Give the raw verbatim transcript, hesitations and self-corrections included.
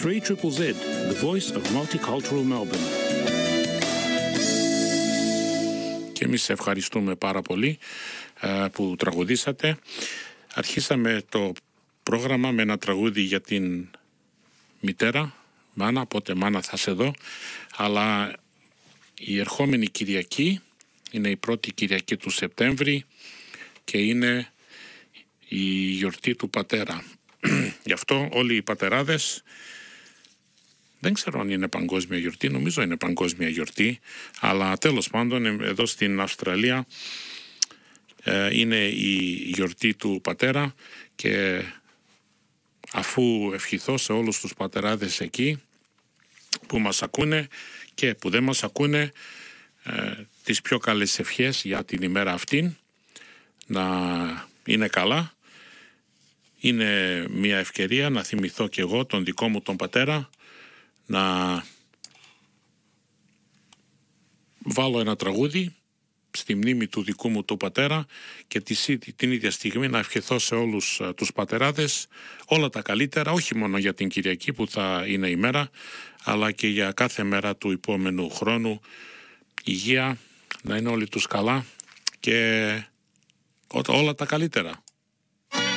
three Z Z, the voice of multicultural Melbourne. Και εμείς ευχαριστούμε πάρα πολύ uh, που τραγουδήσατε. Αρχίσαμε το πρόγραμμα με ένα τραγούδι για την μητέρα, μάνα, οπότε μάνα θα σε δω, αλλά η ερχόμενη Κυριακή είναι η πρώτη Κυριακή του Σεπτέμβρη και είναι η γιορτή του πατέρα. Γι' αυτό όλοι οι πατεράδες, δεν ξέρω αν είναι παγκόσμια γιορτή, νομίζω είναι παγκόσμια γιορτή, αλλά τέλος πάντων εδώ στην Αυστραλία ε, είναι η γιορτή του πατέρα και αφού ευχηθώ σε όλους τους πατεράδες εκεί που μας ακούνε και που δεν μας ακούνε, ε, τις πιο καλές ευχές για την ημέρα αυτήν, να είναι καλά. Είναι μια ευκαιρία να θυμηθώ και εγώ τον δικό μου τον πατέρα, να βάλω ένα τραγούδι στη μνήμη του δικού μου του πατέρα και την ίδια στιγμή να ευχηθώ σε όλους τους πατεράδες όλα τα καλύτερα, όχι μόνο για την Κυριακή που θα είναι η μέρα, αλλά και για κάθε μέρα του επόμενου χρόνου. Υγεία, να είναι όλοι τους καλά και όλα τα καλύτερα.